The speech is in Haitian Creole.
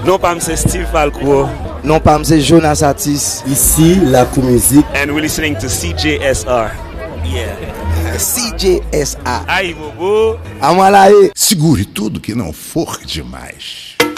Non pas c'est Steve Falco. Non pas c'est Jonas Atis. Ici la musique. And we're listening to CJSR. Yeah. CJSR. Aí, bobo. Amalaê. Segure tudo que não for demais.